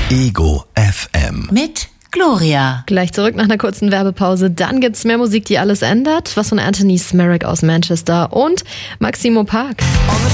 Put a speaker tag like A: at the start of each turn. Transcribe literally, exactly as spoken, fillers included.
A: Ego F M.
B: Mit Gloria.
C: Gleich zurück nach einer kurzen Werbepause. Dann gibt's mehr Musik, die alles ändert. Was von Anthony Smerrick aus Manchester und Maximo Park.